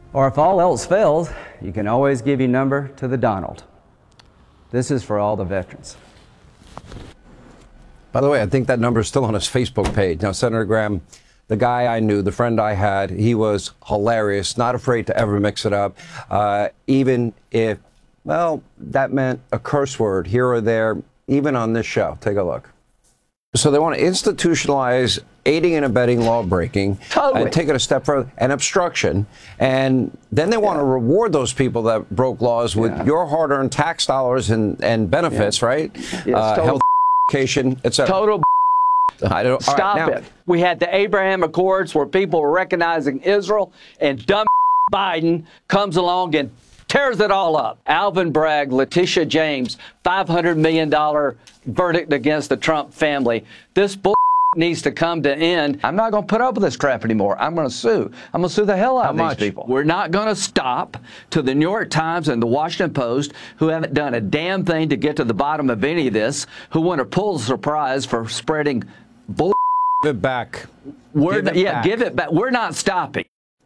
Or if all else fails, you can always give your number to the Donald. This is for all the veterans. By the way, I think that number is still on his Facebook page. Now, Senator Graham, the guy I knew, the friend I had, he was hilarious, not afraid to ever mix it up, even if, well, that meant a curse word here or there, even on this show. Take a look. So they want to institutionalize aiding and abetting lawbreaking, and take it a step further, and obstruction. And then they want to reward those people that broke laws with your hard-earned tax dollars and benefits, right? Health, education, etc. Total. I don't Stop it. We had the Abraham Accords where people were recognizing Israel, and dumb Biden comes along and tears it all up. Alvin Bragg, Letitia James, $500 million verdict against the Trump family. This bull needs to come to end. I'm not going to put up with this crap anymore. I'm going to sue. I'm going to sue the hell out of these people. We're not going to stop till the New York Times and the Washington Post, who haven't done a damn thing to get to the bottom of any of this, who want to pull the surprise for spreading bull. Give it back. Give it back. We're not stopping.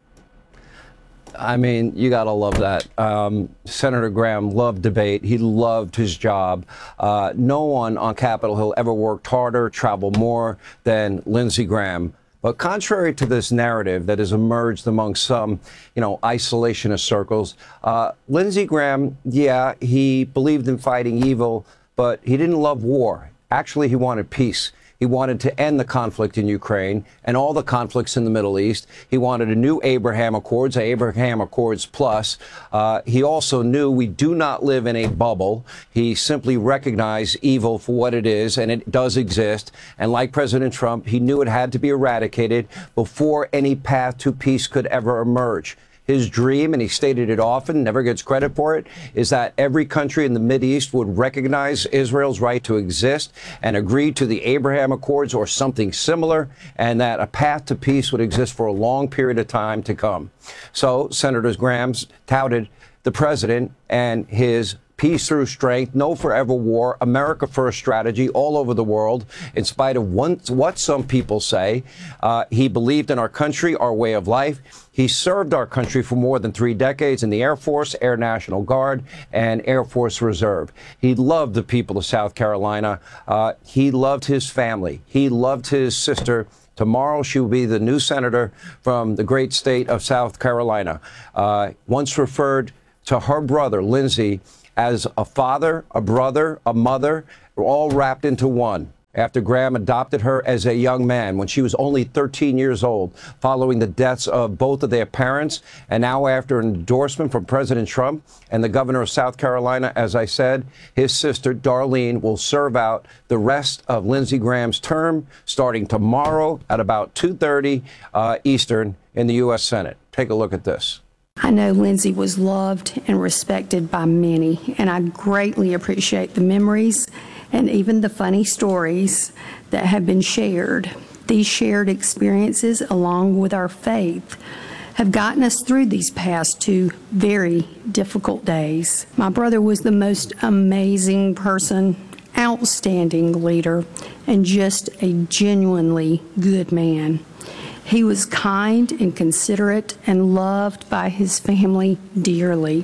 I mean, you got to love that. Senator Graham loved debate. He loved his job. No one on Capitol Hill ever worked harder, traveled more than Lindsey Graham. But contrary to this narrative that has emerged among some, isolationist circles, Lindsey Graham, he believed in fighting evil, but he didn't love war. Actually, he wanted peace. He wanted to end the conflict in Ukraine and all the conflicts in the Middle East. He wanted a new Abraham Accords, Abraham Accords Plus. He also knew we do not live in a bubble. He simply recognized evil for what it is, and it does exist. And like President Trump, he knew it had to be eradicated before any path to peace could ever emerge. His dream, and he stated it often, never gets credit for it, is that every country in the Mideast would recognize Israel's right to exist and agree to the Abraham Accords or something similar, and that a path to peace would exist for a long period of time to come. So Senator Graham touted the president and his peace through strength, no forever war, America first strategy all over the world, in spite of what some people say. He believed in our country, our way of life. He served our country for more than 3 decades in the Air Force, Air National Guard, and Air Force Reserve. He loved the people of South Carolina. He loved his family. He loved his sister. Tomorrow, she will be the new senator from the great state of South Carolina. Once referred to her brother, Lindsey, as a father, a brother, a mother, all wrapped into one. After Graham adopted her as a young man when she was only 13 years old, following the deaths of both of their parents, and now after an endorsement from President Trump and the governor of South Carolina, as I said, his sister, Darlene, will serve out the rest of Lindsey Graham's term starting tomorrow at about 2:30 Eastern in the U.S. Senate. Take a look at this. I know Lindsey was loved and respected by many, and I greatly appreciate the memories and even the funny stories that have been shared. These shared experiences, along with our faith, have gotten us through these past 2 very difficult days. My brother was the most amazing person, outstanding leader, and just a genuinely good man. He was kind and considerate and loved by his family dearly.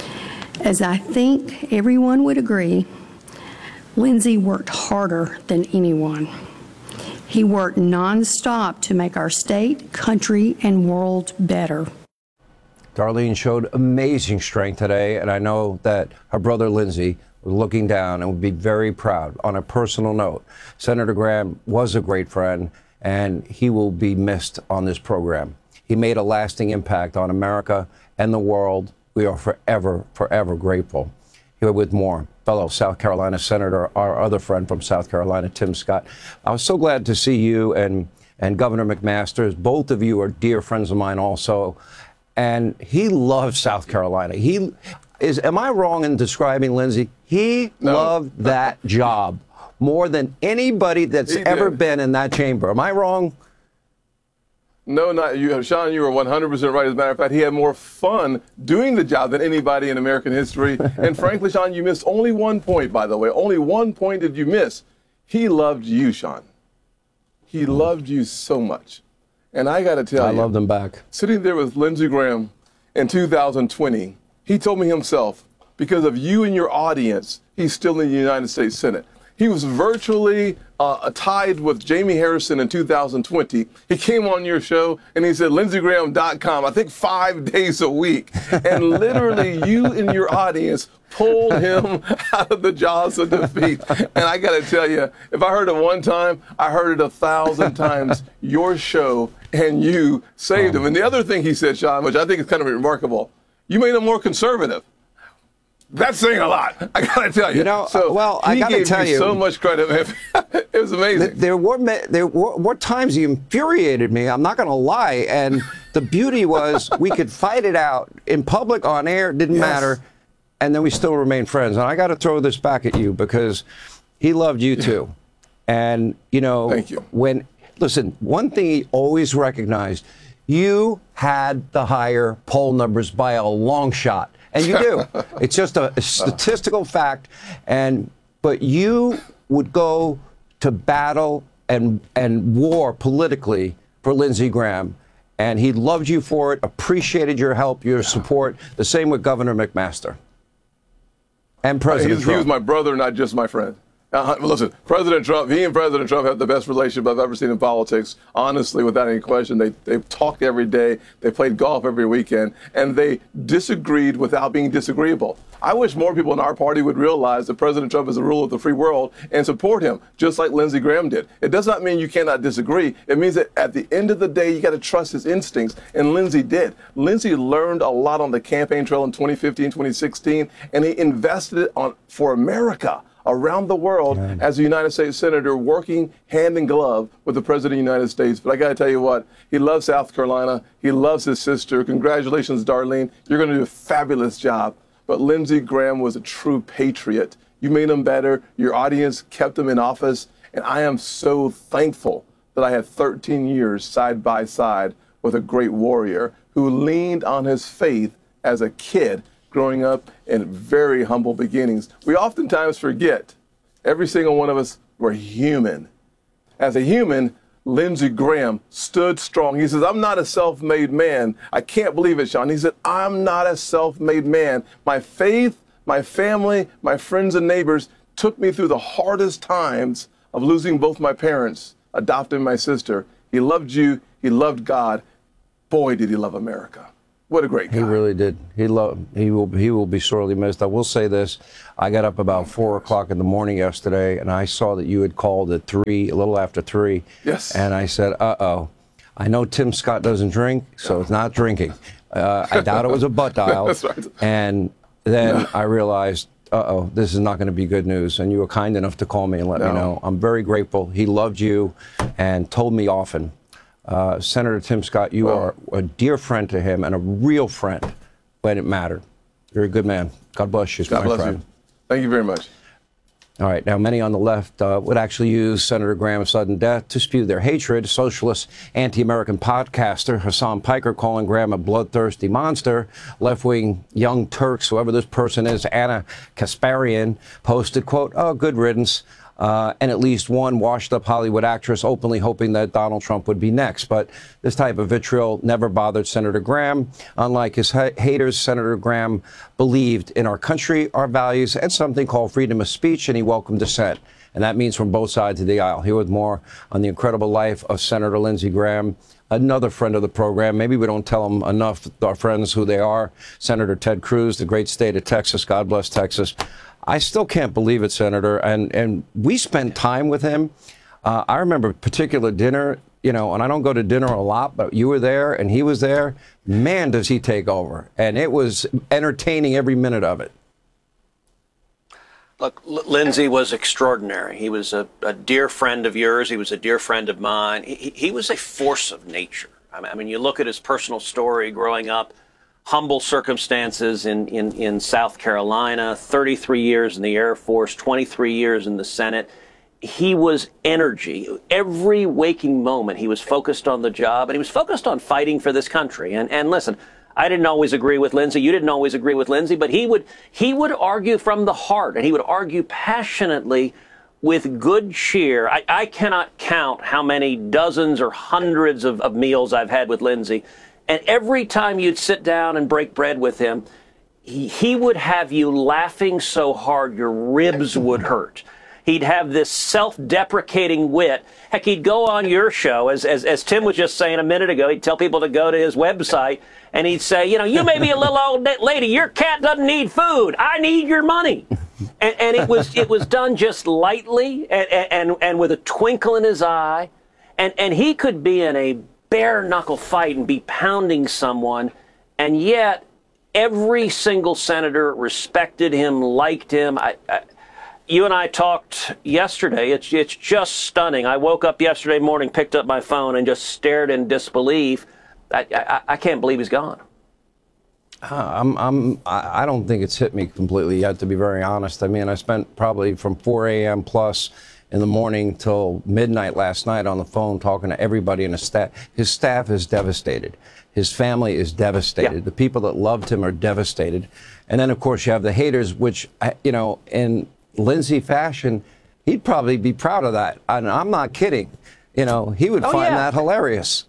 As I think everyone would agree, Lindsey worked harder than anyone. He worked nonstop to make our state, country, and world better. Darlene showed amazing strength today, and I know that her brother Lindsey was looking down and would be very proud. On a personal note, Senator Graham was a great friend, and he will be missed on this program. He made a lasting impact on America and the world. We are forever, forever grateful. Here with more, fellow South Carolina Senator, our other friend from South Carolina, Tim Scott. I was so glad to see you and Governor McMaster. Both of you are dear friends of mine also. And he loves South Carolina. Am I wrong in describing Lindsey? He loved that job more than anybody that's ever been in that chamber. Am I wrong? No, not you. Sean, you were 100% right. As a matter of fact, he had more fun doing the job than anybody in American history. And frankly, Sean, you missed only 1 point, by the way. Only 1 point did you miss. He loved you, Sean. He loved you so much. And I got to tell you. I loved him back. Sitting there with Lindsey Graham in 2020, he told me himself, because of you and your audience, he's still in the United States Senate. He was virtually tied with Jamie Harrison in 2020. He came on your show and he said, LindseyGraham.com, I think 5 days a week. And literally you and your audience pulled him out of the jaws of defeat. And I got to tell you, if I heard it one time, I heard it 1,000 times. Your show and you saved him. And the other thing he said, Sean, which I think is kind of remarkable, you made him more conservative. That's saying a lot. I gotta tell you. I gotta tell you, so much credit, man. It was amazing. There were times he infuriated me. I'm not gonna lie. And the beauty was we could fight it out in public, on air. It didn't matter. And then we still remain friends. And I got to throw this back at you because he loved you too. And thank you. Listen, one thing he always recognized: you had the higher poll numbers by a long shot. And you do. It's just a statistical fact. But you would go to battle and war politically for Lindsey Graham. And he loved you for it, appreciated your help, your support. The same with Governor McMaster and President Trump. He was my brother, not just my friend. Listen, President Trump, he and President Trump have the best relationship I've ever seen in politics. Honestly, without any question, they talked every day. They played golf every weekend, and they disagreed without being disagreeable. I wish more people in our party would realize that President Trump is the ruler of the free world and support him, just like Lindsey Graham did. It does not mean you cannot disagree. It means that at the end of the day, you got to trust his instincts, and Lindsey did. Lindsey learned a lot on the campaign trail in 2015, 2016, and he invested it for America around the world as a United States Senator, working hand in glove with the President of the United States. But I got to tell you what, he loves South Carolina. He loves his sister. Congratulations, Darlene. You're going to do a fabulous job. But Lindsey Graham was a true patriot. You made him better. Your audience kept him in office. And I am so thankful that I had 13 years side by side with a great warrior who leaned on his faith as a kid, growing up in very humble beginnings. We oftentimes forget, every single one of us, we're human. As a human, Lindsey Graham stood strong. He says, I'm not a self-made man. I can't believe it, Sean. He said, I'm not a self-made man. My faith, my family, my friends and neighbors took me through the hardest times of losing both my parents, adopting my sister. He loved you. He loved God. Boy, did he love America. What a great guy. He really did. He will be sorely missed. I will say this. I got up about 4 o'clock in the morning yesterday, and I saw that you had called at 3, a little after 3. Yes. And I said, uh-oh. I know Tim Scott doesn't drink, so it's not drinking. I doubt it was a butt dial. That's right. And then I realized, uh-oh, this is not going to be good news. And you were kind enough to call me and let me know. I'm very grateful. He loved you and told me often. Senator Tim Scott, you are a dear friend to him and a real friend when it mattered. You're a good man. God bless you, God bless you. Thank you very much. All right. Now, many on the left would actually use Senator Graham's sudden death to spew their hatred. Socialist, anti-American podcaster Hassan Piker calling Graham a bloodthirsty monster. Left-wing Young Turks, whoever this person is, Anna Kasparian, posted, quote, oh, good riddance. And at least one washed-up Hollywood actress openly hoping that Donald Trump would be next. But this type of vitriol never bothered Senator Graham. Unlike his haters, Senator Graham believed in our country, our values, and something called freedom of speech, and he welcomed dissent. And that means from both sides of the aisle. Here with more on the incredible life of Senator Lindsey Graham, another friend of the program. Maybe we don't tell them enough, our friends, who they are. Senator Ted Cruz, the great state of Texas. God bless Texas. I still can't believe it, Senator. And we spent time with him. I remember a particular dinner, and I don't go to dinner a lot, but you were there and he was there. Man, does he take over. And it was entertaining every minute of it. Look, Lindsey was extraordinary. He was a dear friend of yours. He was a dear friend of mine. He was a force of nature. I mean, you look at his personal story growing up, humble circumstances in South Carolina, 33 years in the Air Force, 23 years in the Senate. He was energy. Every waking moment, he was focused on the job, and he was focused on fighting for this country. And listen, I didn't always agree with Lindsey. You didn't always agree with Lindsey, but he would argue from the heart, and he would argue passionately with good cheer. I cannot count how many dozens or hundreds of meals I've had with Lindsey. And every time you'd sit down and break bread with him, he would have you laughing so hard your ribs would hurt. He'd have this self-deprecating wit. Heck, he'd go on your show, as Tim was just saying a minute ago, he'd tell people to go to his website, and he'd say, you know, you may be a little old lady, your cat doesn't need food, I need your money. And it was done just lightly and with a twinkle in his eye. And he could be in a bare-knuckle fight and be pounding someone, and yet every single senator respected him, liked him. You and I talked yesterday. It's just stunning. I woke up yesterday morning, picked up my phone, and just stared in disbelief. I can't believe he's gone. I don't think it's hit me completely yet, to be very honest. I mean, I spent probably from 4 a.m. plus in the morning till midnight last night on the phone talking to everybody in his staff. His staff is devastated. His family is devastated. Yeah. The people that loved him are devastated. And then, of course, you have the haters, which, you know, in Lindsey fashion, he'd probably be proud of that. And I'm not kidding. You know, he would find that hilarious.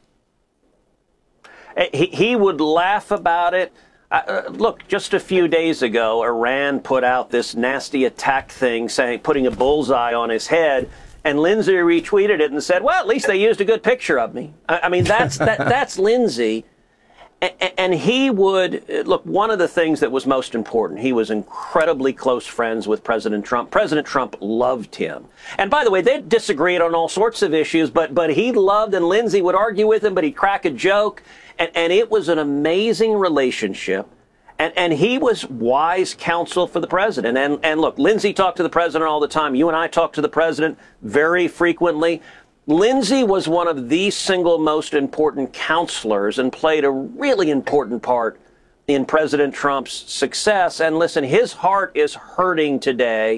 He would laugh about it. Look, just a few days ago, Iran put out this nasty attack thing, putting a bullseye on his head, and Lindsey retweeted it and said, "Well, at least they used a good picture of me." I mean, that's Lindsey, and he would look. One of the things that was most important, he was incredibly close friends with President Trump. President Trump loved him, and by the way, they disagreed on all sorts of issues, but he loved, and Lindsey would argue with him, but he'd crack a joke. And it was an amazing relationship. And he was wise counsel for the president. And look, Lindsey talked to the president all the time. You and I talked to the president very frequently. Lindsey was one of the single most important counselors and played a really important part in President Trump's success. And listen, his heart is hurting today.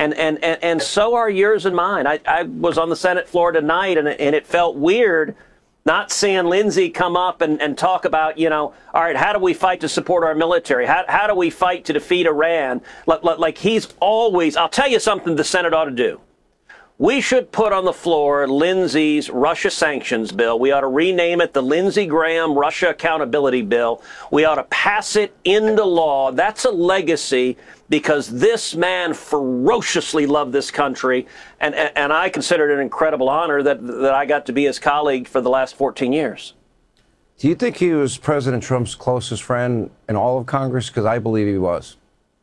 And so are yours and mine. I was on the Senate floor tonight, and it felt weird not seeing Lindsey come up and talk about, you know, all right, how do we fight to support our military? How do we fight to defeat Iran? Like he's always, I'll tell you something the Senate ought to do. We should put on the floor Lindsey's Russia sanctions bill. We ought to rename it the Lindsey Graham Russia Accountability Bill. We ought to pass it into law. That's a legacy, because this man ferociously loved this country, and I consider it an incredible honor that I got to be his colleague for the last 14 years. Do you think he was President Trump's closest friend in all of Congress? Because I believe he was.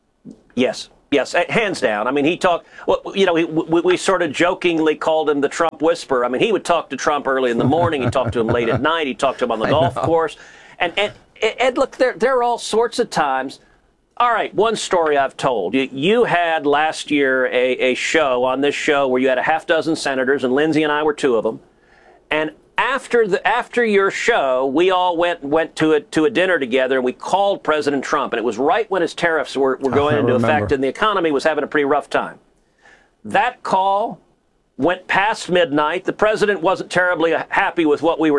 Yes. Yes, hands down. I mean, he talked, well, you know, we sort of jokingly called him the Trump whisperer. I mean, he would talk to Trump early in the morning. He'd talk to him late at night. He'd talk to him on the golf course. And look, there are all sorts of times. All right, one story I've told. You had last year a show on this show where you had a half dozen senators, and Lindsey and I were two of them. And after your show, we all went to a dinner together, and we called President Trump, and it was right when his tariffs were going into effect, and the economy was having a pretty rough time. That call went past midnight. The president wasn't terribly happy with what we were